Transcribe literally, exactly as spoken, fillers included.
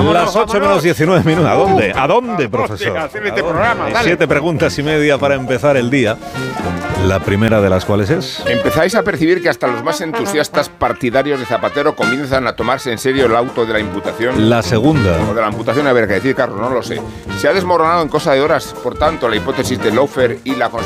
Las ocho menos diecinueve minutos. ¿A dónde? ¿A dónde, profesor? ¿A dónde? Siete preguntas y media para empezar el día. La primera de las cuales es... Empezáis a percibir que hasta los más entusiastas partidarios de Zapatero comienzan a tomarse en serio el auto de la imputación. La segunda. O de la imputación, a ver qué decir, Carlos, no lo sé. Se ha desmoronado en cosa de horas, por tanto, la hipótesis de Loeffler y la